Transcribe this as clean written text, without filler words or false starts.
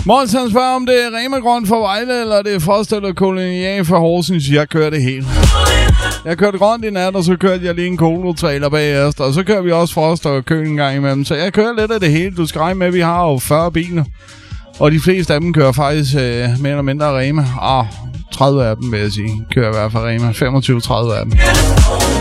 Måns han spørger, om det er Rema Grøn fra Vejle, eller det er Frost eller Kolonial fra Horsens. Jeg kører det hele. Jeg kørte grønt i nat, og så kørte jeg lige en Kolo-trailer bagefter. Og så kører vi også Frost og Køl en gang imellem. Så jeg kører lidt af det hele. Du skal regne med, at vi har jo 40 biler. Og de fleste af dem kører faktisk mere eller mindre Rema. 30 af dem, vil jeg sige. Kører i hvert fald Rema. 25-30 af dem.